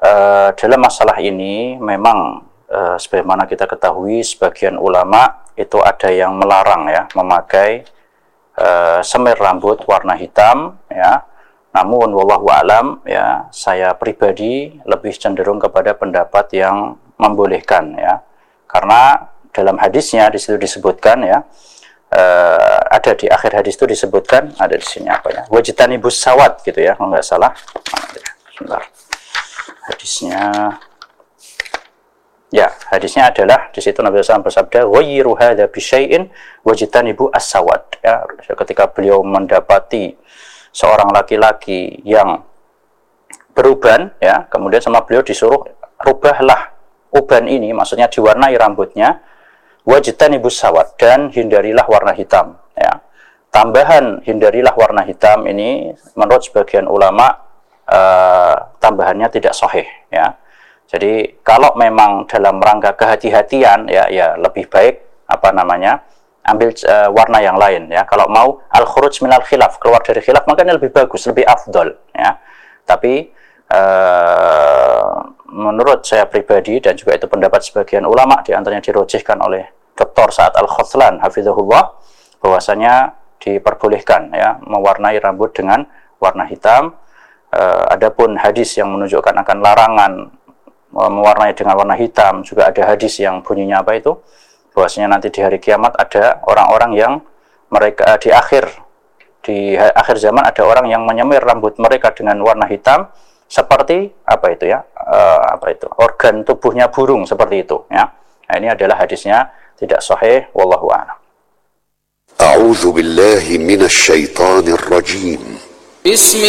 dalam masalah ini memang sebagaimana kita ketahui, sebagian ulama itu ada yang melarang ya memakai semir rambut warna hitam ya. Namun wallahu alam ya, saya pribadi lebih cenderung kepada pendapat yang membolehkan ya. Karena dalam hadisnya di situ disebutkan ya, ada di akhir hadis itu disebutkan, ada di sini apa ya? Wajtanibus sawat gitu ya, kalau nggak salah. Sebentar. Hadisnya ya, hadisnya adalah di situ Nabi SAW bersabda, "Ghayyiru hadza bi syai'in wajtanibu as-sawad." Ya, ketika beliau mendapati seorang laki-laki yang beruban ya, kemudian sama beliau disuruh rubahlah uban ini, maksudnya diwarnai rambutnya, wajtanibus sawad, dan hindarilah warna hitam ya. Tambahan hindarilah warna hitam ini menurut sebagian ulama tambahannya tidak sahih ya. Jadi kalau memang dalam rangka kehati-hatian ya lebih baik ambil warna yang lain ya. Kalau mau al-khuruj minal khilaf, keluar dari khilaf, makanya lebih bagus, lebih afdol ya. Tapi menurut saya pribadi dan juga itu pendapat sebagian ulama, di antaranya dirojihkan oleh Dr. Sa'ad Al-Khathlan hafizahullah, bahwasanya diperbolehkan ya mewarnai rambut dengan warna hitam. Adapun hadis yang menunjukkan akan larangan mewarnai dengan warna hitam, juga ada hadis yang bunyinya apa itu, bahwasanya nanti di hari kiamat ada orang-orang yang mereka di akhir zaman ada orang yang menyemir rambut mereka dengan warna hitam seperti organ tubuhnya burung seperti itu ya. Nah, ini adalah hadisnya tidak sahih, wallahu a'lam. A'udzu billahi minasy syaithanir rajim.